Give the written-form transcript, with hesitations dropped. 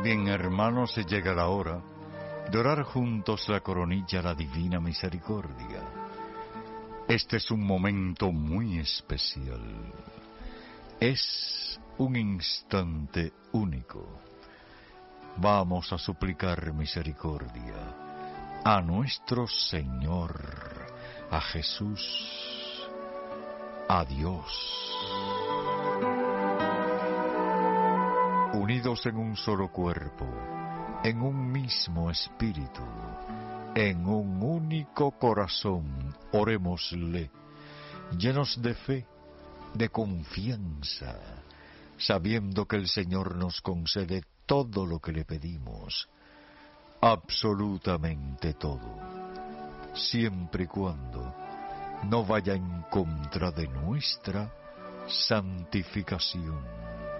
Bien, hermanos, llega la hora de orar juntos la coronilla a la Divina Misericordia. Este es un momento muy especial. Es un instante único. Vamos a suplicar misericordia a nuestro Señor, a Jesús, a Dios. Unidos en un solo cuerpo, en un mismo espíritu, en un único corazón, orémosle, llenos de fe, de confianza, sabiendo que el Señor nos concede todo lo que le pedimos, absolutamente todo, siempre y cuando no vaya en contra de nuestra santificación.